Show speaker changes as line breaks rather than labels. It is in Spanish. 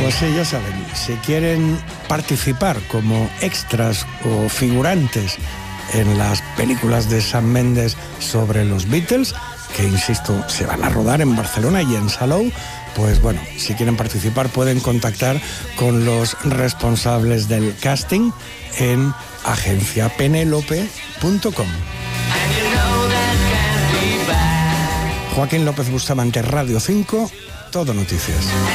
Pues sí, ya saben, si quieren participar como extras o figurantes en las películas de Sam Mendes sobre los Beatles, que insisto, se van a rodar en Barcelona y en Salou, pues bueno, si quieren participar pueden contactar con los responsables del casting en agenciapenelope.com. Joaquín López Bustamante, Radio 5, Todo Noticias.